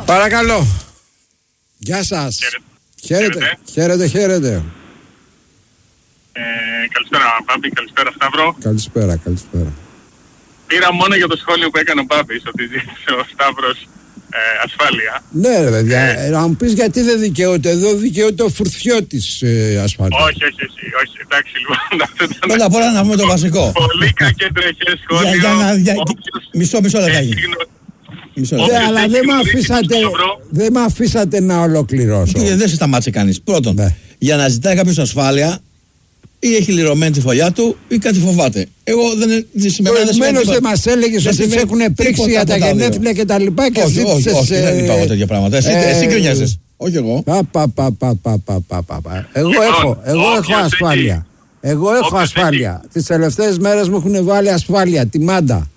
Παρακαλώ. Γεια σας. Χαίρετε. Καλησπέρα Μπάμπη, καλησπέρα Σταύρο. Καλησπέρα. Πήρα μόνο για το σχόλιο που έκανε ο Μπάμπης, ότι ζήτησε ο Σταύρος ασφάλεια. Ναι ρε παιδιά, να μου πεις γιατί δεν δικαιούται. Εδώ δικαιούται ο Φουρτιώτης ασφάλεια. Όχι, εντάξει λοιπόν. Πρώτα απ' όλα να πούμε το βασικό. Πολύ κακέντρεχες σχόλιο. Μισό λεπτάκι. Αλλά δεν με αφήσατε να ολοκληρώσω. Δεν σε σταμάτησε κανείς. Πρώτον, για να ζητάει κάποιος ασφάλεια, ή έχει λυρωμένη τη φωλιά του ή κάτι φοβάται. Εγώ δεν προηγουμένως δεν μας έλεγες ότι σε έχουν πρίξει για τα γενέθλια και τα λοιπά και ζήτησες... Όχι, δεν είπα εγώ τέτοια πράγματα. Εσύ γκρινιάζεσαι. Όχι εγώ. Εγώ έχω ασφάλεια. Τις τελευταίες μέρες μου έχουν βάλει ασφάλεια, τη μάντα.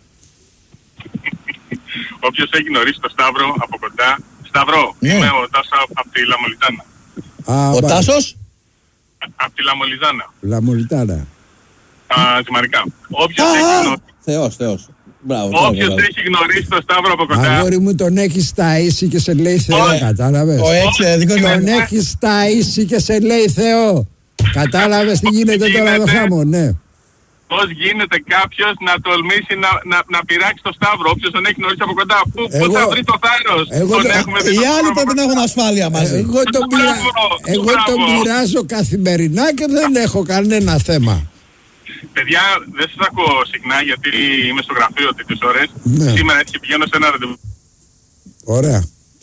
Όποιος έχει γνωρίσει το Σταύρο από κοντά... Σταύρο, είμαι ο Τάσος από τη Λαμολιτάνα. Ο Τάσος? Από τη Λαμολιτάνα. Ζυμαρικά. Θεός. Όποιος έχει γνωρίσει τον Σταύρο από κοντά... Αγόρι μου, τον έχεις ταΐσει και σε λέει Θεό, κατάλαβες. Τον έχεις ταΐσει και σε λέει Θεό. Κατάλαβες τι γίνεται τώρα εδώ χάμω, ναι. Πώς γίνεται κάποιος να τολμήσει να πειράξει το Σταύρο, όποιος τον έχει γνωρίσει από κοντά. Πού θα βρει το θάρρος. Οι άλλοι πρέπει να έχουν ασφάλεια μαζί. Εγώ τον πειράζω καθημερινά και δεν έχω κανένα θέμα. Παιδιά, δεν σας ακούω συχνά γιατί είμαι στο γραφείο τέτοιες ώρες. Σήμερα έτσι πηγαίνω σε ένα ραντεβού. Ωραία.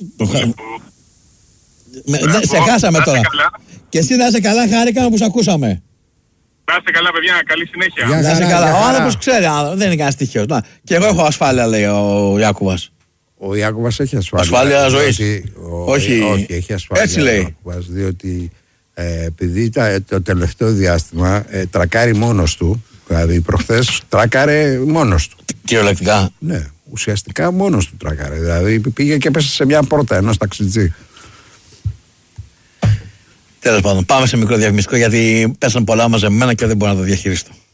Σε χάσαμε τώρα. Και εσύ να είσαι καλά, χάρηκα που σε ακούσαμε. Να είστε καλά παιδιά, καλή συνέχεια. Να είστε καλά. Ο άνθρωπος ξέρει, δεν είναι κανένας τυχαίος. Και εγώ έχω ασφάλεια, λέει ο Ιάκουβας. Ο Ιάκουβας έχει ασφάλεια. Ασφάλεια ζωής. Όχι, έχει ασφάλεια. Έτσι λέει. Διότι επειδή το τελευταίο διάστημα τρακάρει μόνος του, δηλαδή προχθές τράκαρε μόνος του. Κυριολεκτικά. Ναι, ουσιαστικά μόνος του τράκαρε. Δηλαδή πήγε και έπεσε σε μια πόρτα ενός ταξιτζή. Τέλος πάντων, πάμε σε μικρό διαφημιστικό γιατί πέσαν πολλά μαζεμένα και δεν μπορώ να το διαχειριστώ.